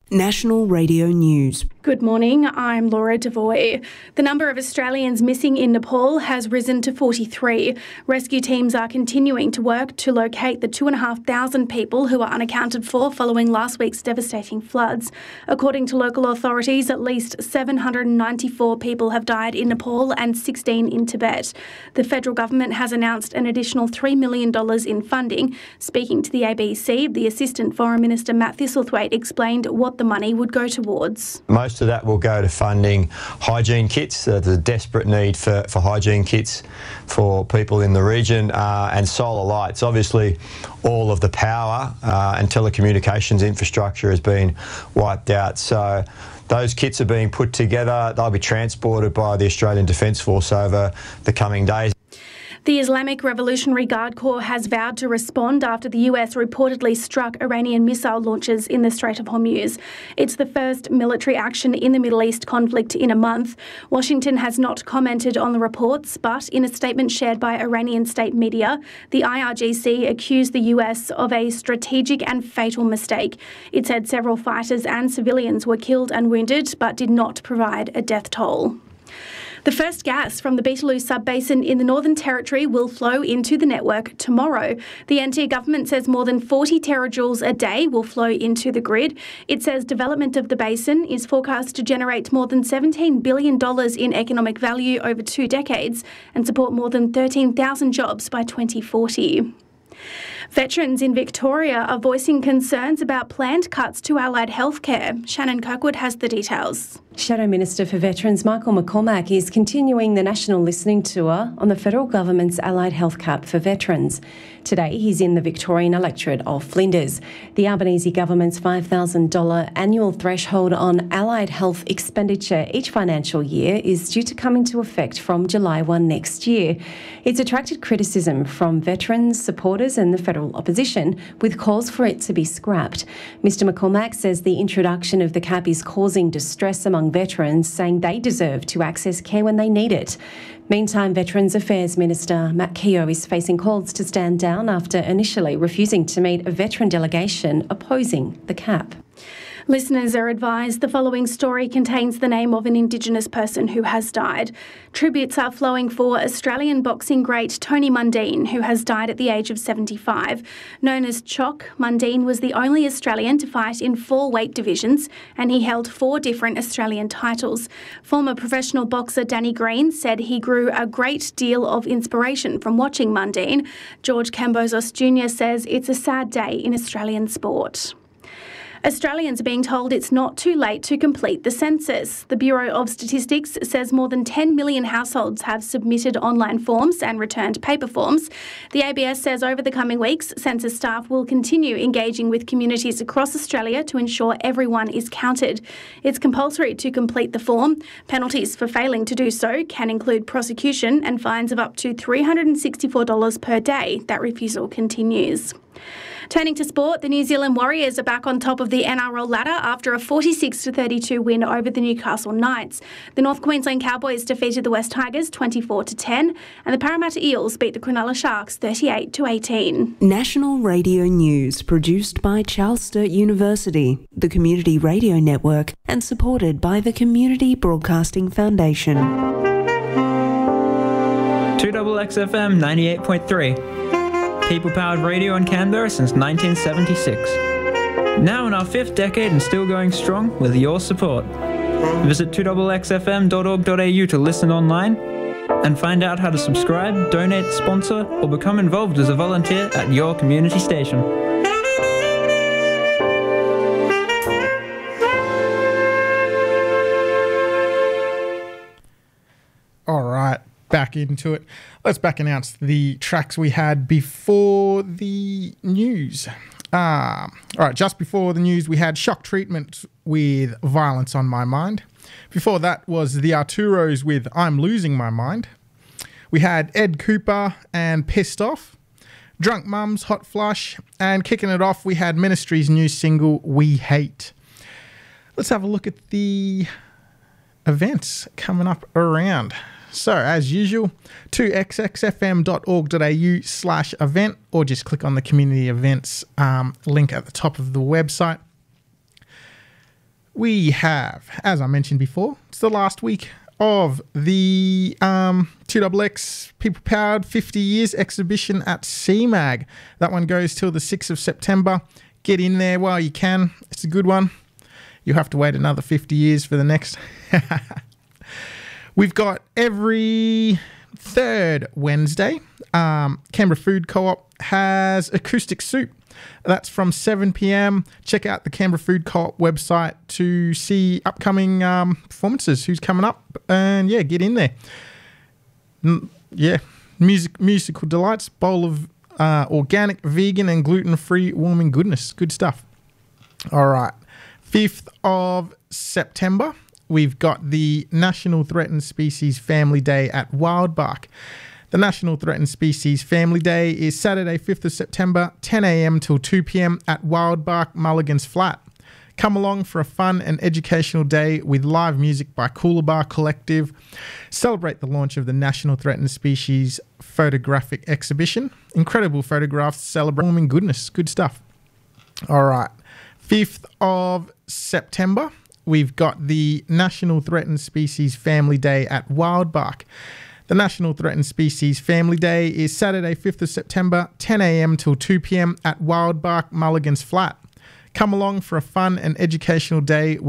National Radio News. Good morning, I'm Laura Devoy. The number of Australians missing in Nepal has risen to 43. Rescue teams are continuing to work to locate the 2,500 people who are unaccounted for following last week's devastating floods. According to local authorities, at least 794 people have died in Nepal and 16 in Tibet. The federal government has announced an additional $3 million in funding. Speaking to the ABC, the Assistant Foreign Minister Matt Thistlethwaite explained what the money would go towards. Most of that will go to funding hygiene kits, the desperate need for hygiene kits for people in the region, and solar lights. Obviously, all of the power and telecommunications infrastructure has been wiped out. So those kits are being put together. They'll be transported by the Australian Defence Force over the coming days. The Islamic Revolutionary Guard Corps has vowed to respond after the US reportedly struck Iranian missile launches in the Strait of Hormuz. It's the first military action in the Middle East conflict in a month. Washington has not commented on the reports, but in a statement shared by Iranian state media, the IRGC accused the US of a strategic and fatal mistake. It said several fighters and civilians were killed and wounded, but did not provide a death toll. The first gas from the Beetaloo Sub-Basin in the Northern Territory will flow into the network tomorrow. The NT government says more than 40 terajoules a day will flow into the grid. It says development of the basin is forecast to generate more than $17 billion in economic value over 2 decades and support more than 13,000 jobs by 2040. Veterans in Victoria are voicing concerns about planned cuts to allied healthcare. Shannon Kirkwood has the details. Shadow Minister for Veterans Michael McCormack is continuing the national listening tour on the federal government's allied health cap for veterans. Today he's in the Victorian electorate of Flinders. The Albanese government's $5,000 annual threshold on allied health expenditure each financial year is due to come into effect from July 1 next year. It's attracted criticism from veterans, supporters and the federal opposition, with calls for it to be scrapped. Mr McCormack says the introduction of the cap is causing distress among veterans, saying they deserve to access care when they need it. Meantime, Veterans Affairs Minister Matt Keogh is facing calls to stand down after initially refusing to meet a veteran delegation opposing the cap. Listeners are advised the following story contains the name of an Indigenous person who has died. Tributes are flowing for Australian boxing great Tony Mundine, who has died at the age of 75. Known as Choc, Mundine was the only Australian to fight in 4 weight divisions, and he held 4 different Australian titles. Former professional boxer Danny Green said he grew a great deal of inspiration from watching Mundine. George Cambozos Jr. says it's a sad day in Australian sport. Australians are being told it's not too late to complete the census. The Bureau of Statistics says more than 10 million households have submitted online forms and returned paper forms. The ABS says over the coming weeks, census staff will continue engaging with communities across Australia to ensure everyone is counted. It's compulsory to complete the form. Penalties for failing to do so can include prosecution and fines of up to $364 per day. That refusal continues. Turning to sport, the New Zealand Warriors are back on top of the NRL ladder after a 46-32 win over the Newcastle Knights. The North Queensland Cowboys defeated the West Tigers 24-10, and the Parramatta Eels beat the Cronulla Sharks 38-18. National Radio News, produced by Charles Sturt University, the Community Radio Network, and supported by the Community Broadcasting Foundation. 2XXFM 98.3. People-powered radio in Canberra since 1976. Now in our 5th decade and still going strong with your support. Visit 2XXFM.org.au to listen online and find out how to subscribe, donate, sponsor, or become involved as a volunteer at your community station. All right. Back into it. Let's back announce the tracks we had before the news. All right, just before the news, we had Shock Treatment with Violence on My Mind. Before that was the Arturos with I'm Losing My Mind. We had Ed Cooper and Pissed Off. Drunk Mums, Hot Flush. And kicking it off, we had Ministry's new single, We Hate. Let's have a look at the events coming up around. So, as usual, 2xxfm.org.au/event, or just click on the community events link at the top of the website. we have, as I mentioned before, it's the last week of the 2XX People Powered 50 Years exhibition at CMAG. That one goes till the 6th of September. Get in there while you can. It's a good one. You have to wait another 50 years for the next. We've got every third Wednesday, Canberra Food Co-op has acoustic soup. That's from 7 p.m. Check out the Canberra Food Co-op website to see upcoming performances, who's coming up, and yeah, get in there. Musical delights, bowl of organic, vegan and gluten-free warming goodness. Good stuff. All right. 5th of September, we've got the National Threatened Species Family Day at Wildbark. The National Threatened Species Family Day is Saturday, 5th of September, 10 a.m. till 2 p.m. at Wildbark Mulligan's Flat. Come along for a fun and educational day with live music by Coolabah Collective. Celebrate the launch of the National Threatened Species Photographic Exhibition. Incredible photographs celebrating goodness. Good stuff. All right. 5th of September, we've got the National Threatened Species Family Day at Wildbark. The National Threatened Species Family Day is Saturday, 5th of September, 10 a.m. till 2 p.m. at Wildbark Mulligan's Flat. Come along for a fun and educational day with